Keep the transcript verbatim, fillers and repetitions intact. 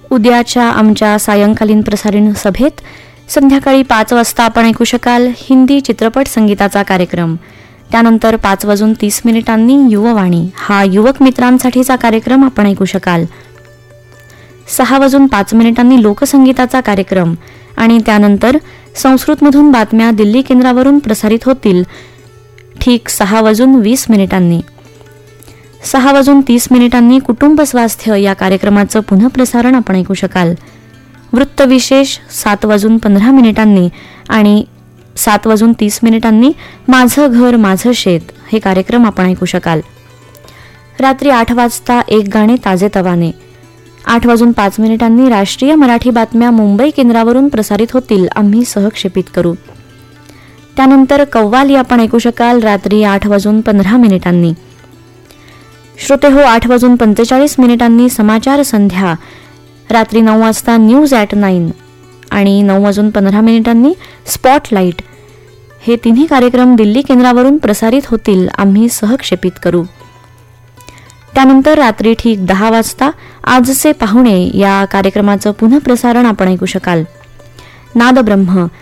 उद्याच्या आमच्या सायंकालीन प्रसारण सभेत संध्याकाळी पाच वाजता आपण ऐकू शकाल हिंदी चित्रपट संगीताचा कार्यक्रम. त्यानंतर पाच वाजून तीस मिनिटांनी युववाणी हा युवक मित्रांसाठीचा कार्यक्रम आपण ऐकू शकाल. सहा वाजून पाच मिनिटांनी लोकसंगीताचा कार्यक्रम आणि त्यानंतर संस्कृतमधून बातम्या दिल्ली केंद्रावरून प्रसारित होतील ठीक सहा वाजून वीस मिनिटांनी. सहा वाजून तीस मिनिटांनी कुटुंब स्वास्थ्य या कार्यक्रमाचं पुनःप्रसारण आपण ऐकू शकाल. वृत्तविशेष सात वाजून पंधरा मिनिटांनी आणि सात वाजून तीस मिनिटांनी माझं घर माझं शेत हे कार्यक्रम आपण ऐकू शकाल. रात्री आठ वाजता एक गाणे ताजेतवाने. आठ वाजून पाच मिनिटांनी राष्ट्रीय मराठी बातम्या मुंबई केंद्रावरून प्रसारित होतील, आम्ही सहक्षेपित करू. त्यानंतर कव्वाली आपण ऐकू शकाल रात्री आठ वाजून पंधरा मिनिटांनी. श्रोते हो, आठ वाजून पंचेचाळीस मिनिटांनी समाचार संध्या. रात्री नऊ वाजता न्यूज ॲट नाईन आणि नऊ वाजून पंधरा मिनिटांनी स्पॉटलाईट हे तिन्ही कार्यक्रम दिल्ली केंद्रावरून प्रसारित होतील, आम्ही सहक्षेपित करू. त्यानंतर रात्री ठीक दहा वाजता आजचे पाहुणे या कार्यक्रमाचं पुनःप्रसारण आपण ऐकू शकाल. नादब्रह्म